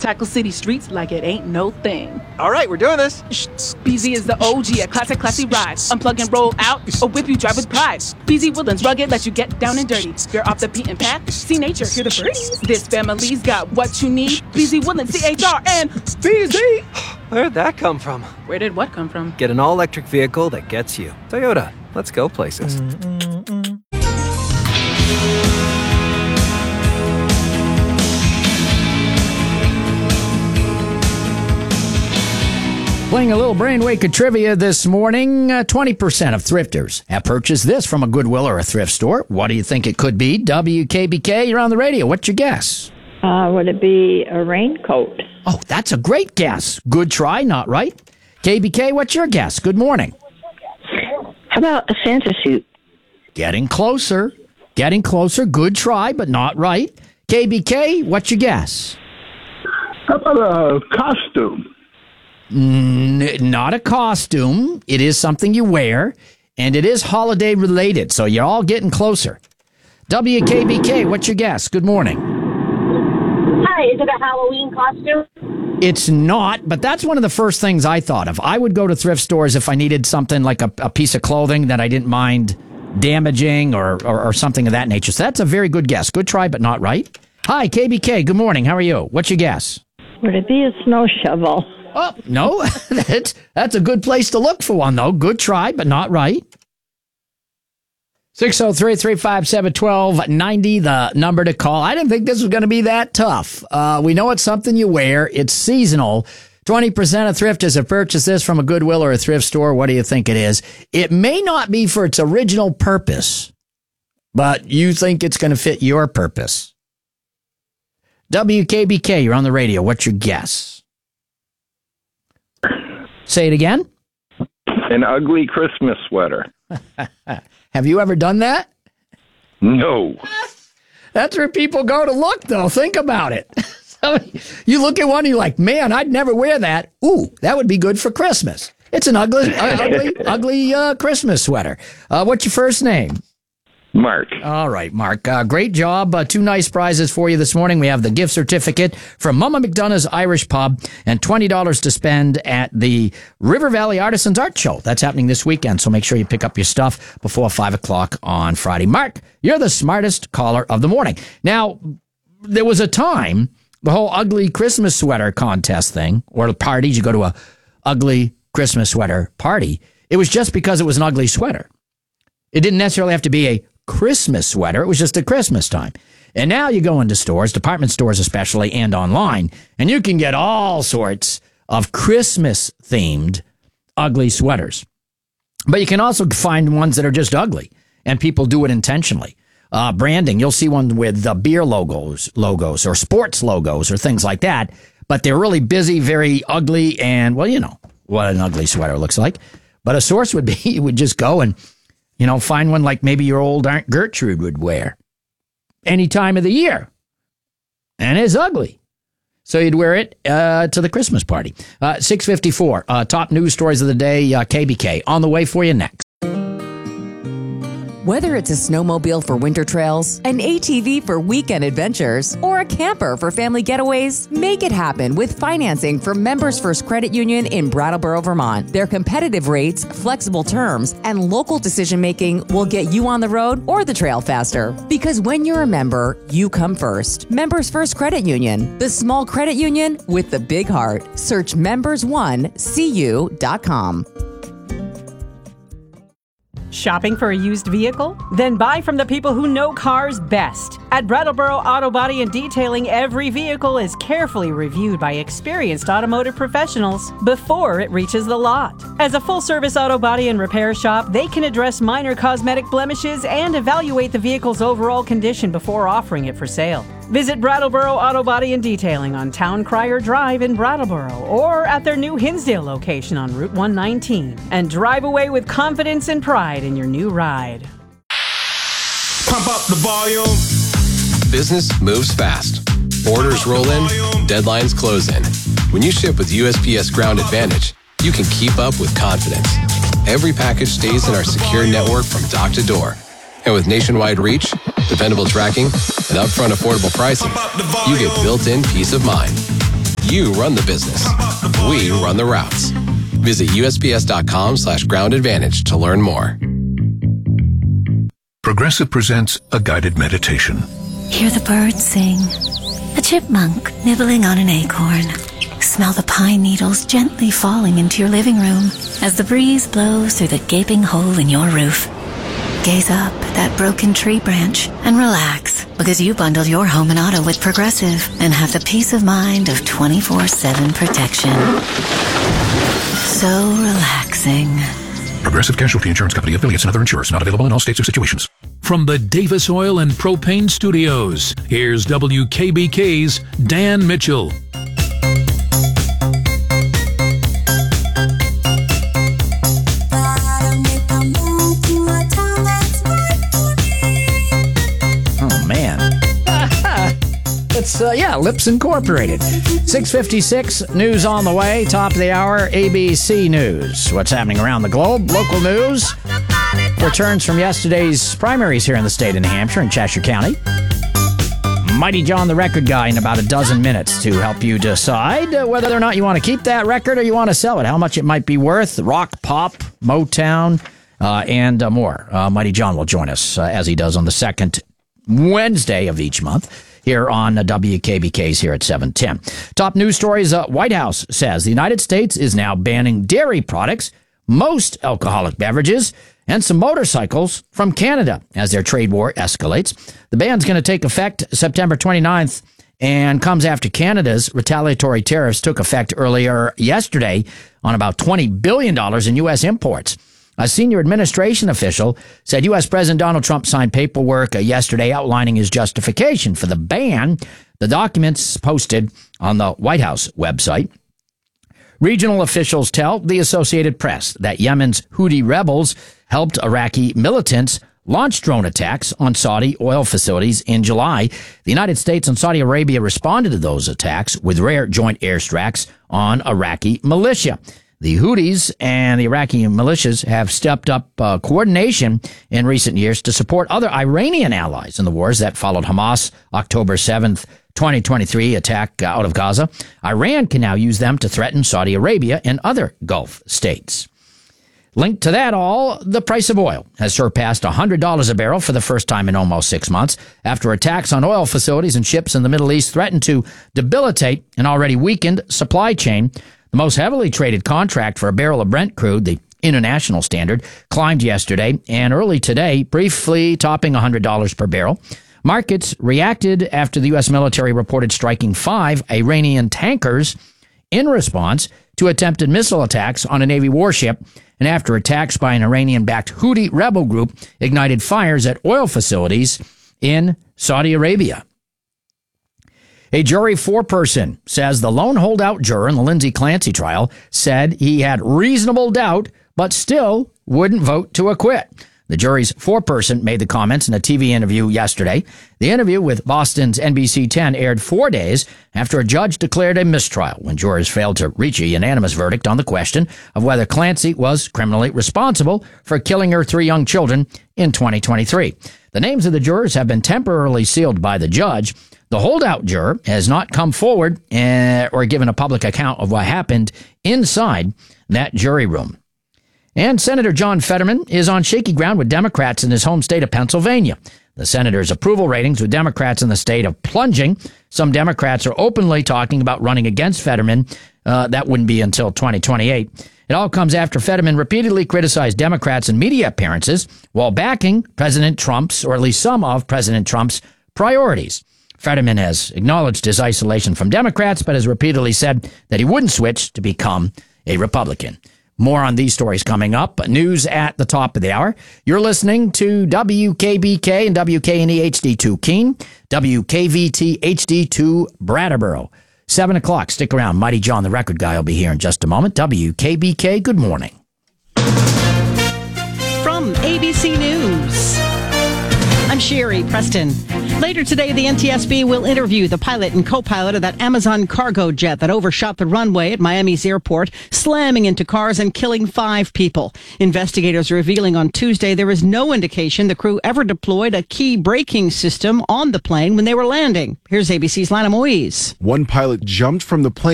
Tackle city streets like it ain't no thing. All right, we're doing this. BZ is the OG, a classy ride. Unplug and roll out, or whip you drive with pride. BZ Woodlands rugged, let you get down and dirty. You're off the beaten path, see nature, hear the birds. This family's got what you need. BZ Woodlands, CHR, and BZ. Where'd that come from? Where did what come from? Get an all-electric vehicle that gets you. Toyota, let's go places. Playing a little Brainwaker trivia this morning. 20% of thrifters have purchased this from a Goodwill or a thrift store. What do you think it could be? WKBK, you're on the radio. What's your guess? Would it be a raincoat? Oh, that's a great guess. Good try, not right. KBK, what's your guess? Good morning. How about a Santa suit? Getting closer. Getting closer. Good try, but not right. KBK, what's your guess? How about a costume? Not a costume. It is something you wear, and it is holiday related, so you're all getting closer. WKBK, what's your guess? Good morning. Hi, is it a Halloween costume? It's not, but that's one of the first things I thought of. I would go to thrift stores if I needed something like a piece of clothing that I didn't mind damaging or something of that nature. So that's a very good guess. Good try, but not right. Hi, KBK, good morning. How are you? What's your guess? Would it be a snow shovel? Oh, no, that's a good place to look for one, though. Good try, but not right. 603-357-1290, the number to call. I didn't think this was going to be that tough. We know it's something you wear. It's seasonal. 20% of thrifters have purchased this from a Goodwill or a thrift store. What do you think it is? It may not be for its original purpose, but you think it's going to fit your purpose. WKBK, you're on the radio. What's your guess? Say it again. An ugly Christmas sweater. Have you ever done that? No. That's where people go to look, though. Think about it. So you look at one, and you're like, man, I'd never wear that. Ooh, that would be good for Christmas. It's an ugly Christmas sweater. What's your first name? Mark. All right, Mark. Great job. Two nice prizes for you this morning. We have the gift certificate from Mama McDonough's Irish Pub and $20 to spend at the River Valley Artisans Art Show. That's happening this weekend, so make sure you pick up your stuff before 5 o'clock on Friday. Mark, you're the smartest caller of the morning. Now, there was a time, the whole ugly Christmas sweater contest thing, or the parties, you go to a ugly Christmas sweater party. It was just because it was an ugly sweater. It didn't necessarily have to be a Christmas sweater. It was just at Christmas time. And now you go into stores, department stores especially, and online, and you can get all sorts of Christmas-themed ugly sweaters. But you can also find ones that are just ugly, and people do it intentionally. Branding, you'll see one with beer logos or sports logos or things like that, but they're really busy, very ugly, and, well, you know what an ugly sweater looks like. But a source would be, you would just go and find one like maybe your old Aunt Gertrude would wear any time of the year. And it's ugly. So you'd wear it to the Christmas party. 6:54, top news stories of the day, KBK. On the way for you next. Whether it's a snowmobile for winter trails, an ATV for weekend adventures, or a camper for family getaways, make it happen with financing from Members First Credit Union in Brattleboro, Vermont. Their competitive rates, flexible terms, and local decision-making will get you on the road or the trail faster. Because when you're a member, you come first. Members First Credit Union, the small credit union with the big heart. Search members1cu.com. Shopping for a used vehicle? Then buy from the people who know cars best. At Brattleboro Auto Body and Detailing, every vehicle is carefully reviewed by experienced automotive professionals before it reaches the lot. As a full-service auto body and repair shop, they can address minor cosmetic blemishes and evaluate the vehicle's overall condition before offering it for sale. Visit Brattleboro Auto Body and Detailing on Town Crier Drive in Brattleboro or at their new Hinsdale location on Route 119 and drive away with confidence and pride in your new ride. Pump up the volume. Business moves fast. Orders roll in, deadlines close in. When you ship with USPS Ground Advantage, you can keep up with confidence. Every package stays in our secure network from dock to door. And with nationwide reach, dependable tracking, and upfront affordable pricing, you get built-in peace of mind. You run the business. We run the routes. Visit USPS.com/groundadvantage to learn more. Progressive presents a guided meditation. Hear the birds sing. A chipmunk nibbling on an acorn. Smell the pine needles gently falling into your living room as the breeze blows through the gaping hole in your roof. Gaze up at that broken tree branch and relax, because you bundled your home and auto with Progressive and have the peace of mind of 24/7 protection. So relaxing. Progressive Casualty Insurance Company, affiliates, and other insurers. Not available in all states or situations. From the Davis Oil and Propane Studios, here's WKBK's Dan Mitchell. It's, Lips Incorporated. 6:56, news on the way. Top of the hour, ABC News. What's happening around the globe? Local news. Returns from yesterday's primaries here in the state of New Hampshire and Cheshire County. Mighty John, the record guy, in about a dozen minutes to help you decide whether or not you want to keep that record or you want to sell it, how much it might be worth, rock, pop, Motown, and more. Mighty John will join us, as he does on the second Wednesday of each month, here on WKBK's here at 710. Top news stories. White House says the United States is now banning dairy products, most alcoholic beverages, and some motorcycles from Canada as their trade war escalates. The ban's going to take effect September 29th and comes after Canada's retaliatory tariffs took effect earlier yesterday on about $20 billion in U.S. imports. A senior administration official said U.S. President Donald Trump signed paperwork yesterday outlining his justification for the ban. The documents posted on the White House website. Regional officials tell the Associated Press that Yemen's Houthi rebels helped Iraqi militants launch drone attacks on Saudi oil facilities in July. The United States and Saudi Arabia responded to those attacks with rare joint airstrikes on Iraqi militia. The Houthis and the Iraqi militias have stepped up coordination in recent years to support other Iranian allies in the wars that followed Hamas' October 7th, 2023 attack out of Gaza. Iran can now use them to threaten Saudi Arabia and other Gulf states. Linked to that all, the price of oil has surpassed $100 a barrel for the first time in almost 6 months after attacks on oil facilities and ships in the Middle East threatened to debilitate an already weakened supply chain. The most heavily traded contract for a barrel of Brent crude, the international standard, climbed yesterday and early today, briefly topping $100 per barrel. Markets reacted after the U.S. military reported striking 5 Iranian tankers in response to attempted missile attacks on a Navy warship and after attacks by an Iranian-backed Houthi rebel group ignited fires at oil facilities in Saudi Arabia. A jury foreperson says the lone holdout juror in the Lindsay Clancy trial said he had reasonable doubt but still wouldn't vote to acquit. The jury's foreperson made the comments in a TV interview yesterday. The interview with Boston's NBC 10 aired 4 days after a judge declared a mistrial when jurors failed to reach a unanimous verdict on the question of whether Clancy was criminally responsible for killing her 3 young children in 2023. The names of the jurors have been temporarily sealed by the judge. The holdout juror has not come forward or given a public account of what happened inside that jury room. And Senator John Fetterman is on shaky ground with Democrats in his home state of Pennsylvania. The senator's approval ratings with Democrats in the state are plunging. Some Democrats are openly talking about running against Fetterman. That wouldn't be until 2028. It all comes after Fetterman repeatedly criticized Democrats in media appearances while backing President Trump's, or at least some of President Trump's, priorities. Fetterman has acknowledged his isolation from Democrats, but has repeatedly said that he wouldn't switch to become a Republican. More on these stories coming up. News at the top of the hour. You're listening to WKBK and WKNE HD2 Keene, WKVT HD2 Brattleboro. 7 o'clock. Stick around. Mighty John, the record guy, will be here in just a moment. WKBK, good morning. From ABC News, I'm Sherry Preston. Later today, the NTSB will interview the pilot and co-pilot of that Amazon cargo jet that overshot the runway at Miami's airport, slamming into cars and killing 5 people. Investigators revealing on Tuesday there is no indication the crew ever deployed a key braking system on the plane when they were landing. Here's ABC's Lana Moise. One pilot jumped from the plane